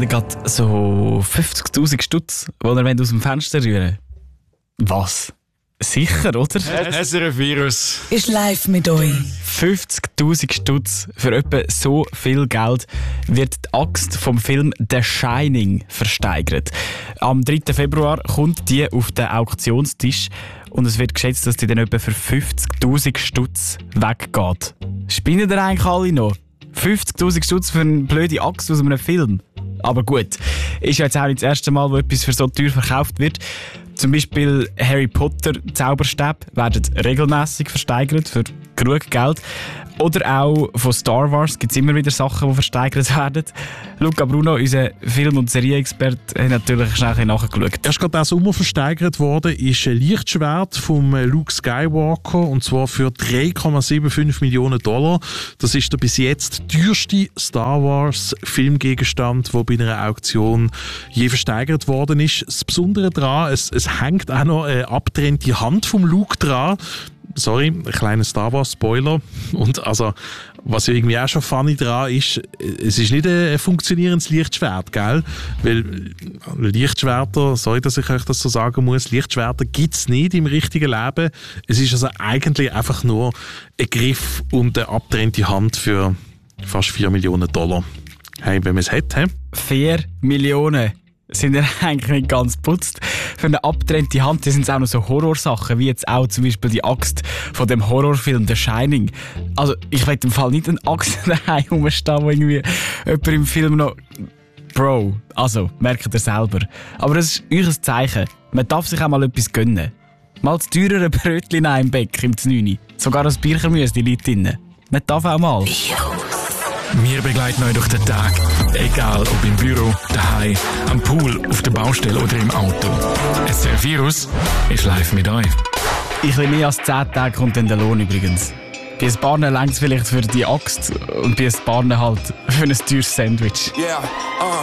eigentlich gerade so 50'000 Stutz, die ihr aus dem Fenster rühren wollt? Was? Sicher, oder? SRF Virus ist live mit euch. 50'000 Stutz für etwa so viel Geld wird die Axt vom Film The Shining versteigert. Am 3. Februar kommt die auf den Auktionstisch und es wird geschätzt, dass die dann etwa für 50'000 Stutz weggeht. Spinnen ihr eigentlich alle noch? 50'000 Stutz für eine blöde Axt aus einem Film? Aber gut, ist ja jetzt auch nicht das erste Mal, wo etwas für so teuer verkauft wird. Zum Beispiel Harry Potter Zauberstäbe werden regelmäßig versteigert für genug Geld. Oder auch von Star Wars gibt es immer wieder Sachen, die versteigert werden. Luca Bruno, unser Film- und Serienexperte, hat natürlich schnell nachgeschaut. Erst gerade diesen Sommer versteigert worden ist ein Lichtschwert von Luke Skywalker, und zwar für $3,75 Millionen. Das ist der bis jetzt teuerste Star Wars Filmgegenstand, der bei einer Auktion je versteigert worden ist. Das Besondere daran, es hängt auch noch eine abgetrennte Hand vom Luke dran. Sorry, ein kleiner Star Wars Spoiler. Und also, was irgendwie auch schon funny dran ist, es ist nicht ein funktionierendes Lichtschwert, gell? Weil Lichtschwerter, sorry, dass ich euch das so sagen muss, Lichtschwerter gibt es nicht im richtigen Leben. Es ist also eigentlich einfach nur ein Griff und eine abgetrennte Hand für fast $4 Millionen. Hey, wenn man es hat, hey? 4 Millionen. Sind ja eigentlich nicht ganz putzt. Für eine abgetrennte Hand sind es auch noch so Horrorsachen, wie jetzt auch zum Beispiel die Axt von dem Horrorfilm The Shining. Also, ich will im Fall nicht eine Axt daheim rumstehen, wo irgendwie jemand im Film noch... Bro, also, merkt ihr selber. Aber das ist euch ein Zeichen. Man darf sich auch mal etwas gönnen. Mal das teurere Brötchen im Bäck im 9. Sogar ein Birchermüsli liegt drin. Man darf auch mal. Wir begleiten euch durch den Tag. Egal ob im Büro, daheim, am Pool, auf der Baustelle oder im Auto. SRF Virus ist live mit euch. In ein bisschen mehr als 10 Tagen kommt dann der Lohn übrigens. Bei ein paar reicht es vielleicht für die Axt und bei ein paar halt für ein teures Sandwich. Yeah,